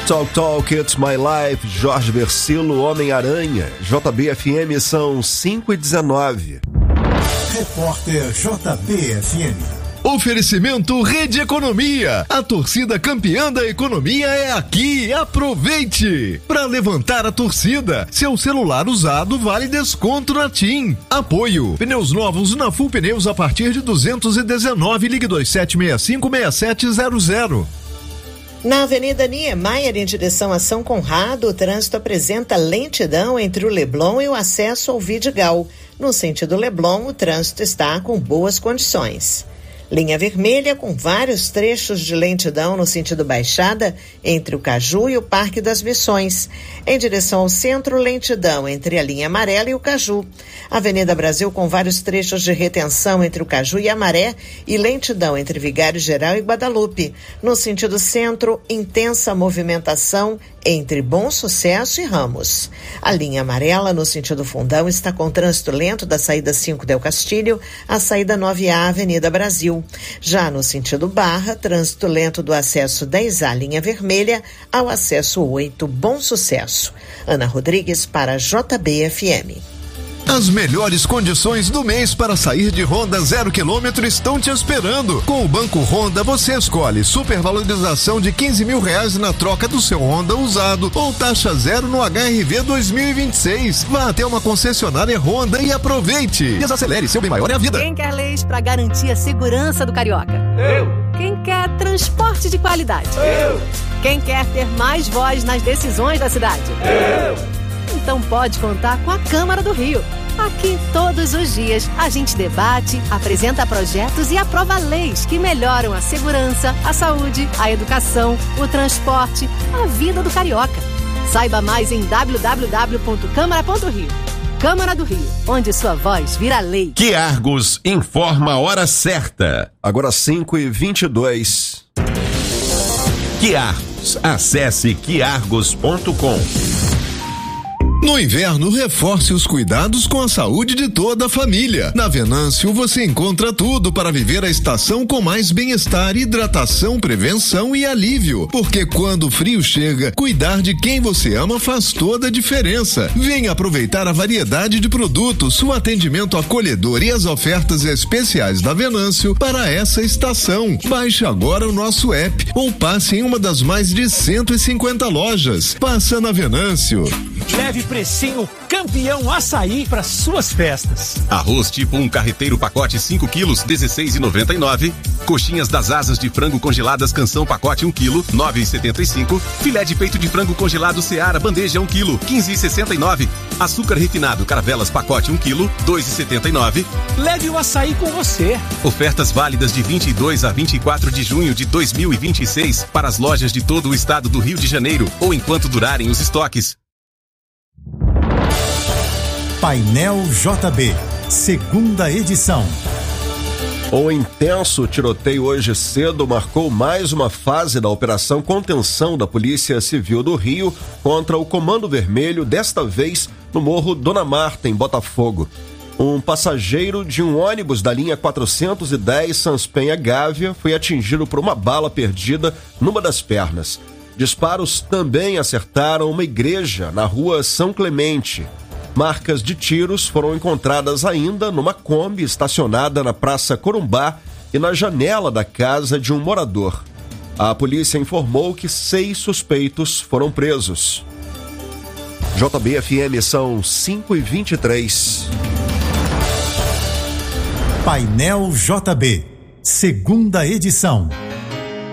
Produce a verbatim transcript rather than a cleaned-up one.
Talk Talk, It's My Life, Jorge Versilo, Homem-Aranha. J B F M são cinco e dezenove. Repórter J B F M. Oferecimento Rede Economia. A torcida campeã da economia é aqui. Aproveite! Para levantar a torcida, seu celular usado vale desconto na TIM. Apoio. Pneus novos na Full Pneus a partir de duzentos e dezenove. Ligue dois sete seis cinco seis sete zero zero. Na Avenida Niemeyer, em direção a São Conrado, o trânsito apresenta lentidão entre o Leblon e o acesso ao Vidigal. No sentido Leblon, o trânsito está com boas condições. Linha vermelha com vários trechos de lentidão no sentido Baixada entre o Caju e o Parque das Missões. Em direção ao centro, lentidão entre a linha amarela e o Caju. Avenida Brasil com vários trechos de retenção entre o Caju e a Maré e lentidão entre Vigário Geral e Guadalupe. No sentido centro, intensa movimentação entre Bom Sucesso e Ramos. A linha amarela no sentido Fundão está com trânsito lento da saída cinco Del Castilho à saída nove A Avenida Brasil. Já no sentido Barra, trânsito lento do acesso dez A linha vermelha ao acesso oito Bom Sucesso. Ana Rodrigues para J B F M. As melhores condições do mês para sair de Honda zero quilômetro estão te esperando. Com o Banco Honda você escolhe supervalorização de quinze mil reais na troca do seu Honda usado ou taxa zero no H R V dois mil e vinte e seis. Vá até uma concessionária Honda e aproveite. Desacelere, seu bem maior é a vida. Quem quer leis para garantir a segurança do carioca? Eu. Quem quer transporte de qualidade? Eu. Quem quer ter mais voz nas decisões da cidade? Eu. Então pode contar com a Câmara do Rio. Aqui, todos os dias, a gente debate, apresenta projetos e aprova leis que melhoram a segurança, a saúde, a educação, o transporte, a vida do carioca. Saiba mais em w w w ponto câmara ponto rio. Câmara do Rio, onde sua voz vira lei. Quiargos informa a hora certa. Agora cinco e vinte e dois. Quiargos, acesse quiargos ponto com. No inverno, reforce os cuidados com a saúde de toda a família. Na Venâncio, você encontra tudo para viver a estação com mais bem-estar, hidratação, prevenção e alívio. Porque quando o frio chega, cuidar de quem você ama faz toda a diferença. Venha aproveitar a variedade de produtos, o atendimento acolhedor e as ofertas especiais da Venâncio para essa estação. Baixe agora o nosso app ou passe em uma das mais de cento e cinquenta lojas. Passa na Venâncio. Leve precinho campeão açaí para suas festas. Arroz tipo um carreteiro pacote cinco quilos, dezesseis e noventa e nove. Coxinhas das asas de frango congeladas Canção pacote um quilo, nove e setenta e cinco. Filé de peito de frango congelado Seara bandeja um quilo, quinze e sessenta e nove. Açúcar refinado Caravelas pacote um quilo, dois e setenta e nove. Leve o açaí com você. Ofertas válidas de vinte e dois a vinte e quatro de junho de dois mil e vinte e seis para as lojas de todo o estado do Rio de Janeiro ou enquanto durarem os estoques. Painel J B, segunda edição. Um intenso tiroteio hoje cedo marcou mais uma fase da Operação Contenção da Polícia Civil do Rio contra o Comando Vermelho, desta vez no Morro Dona Marta, em Botafogo. Um passageiro de um ônibus da linha quatrocentos e dez Sanspenha-Gávea foi atingido por uma bala perdida numa das pernas. Disparos também acertaram uma igreja na rua São Clemente. Marcas de tiros foram encontradas ainda numa Kombi estacionada na Praça Corumbá e na janela da casa de um morador. A polícia informou que seis suspeitos foram presos. J B F M são cinco e vinte e três. Painel J B, segunda edição.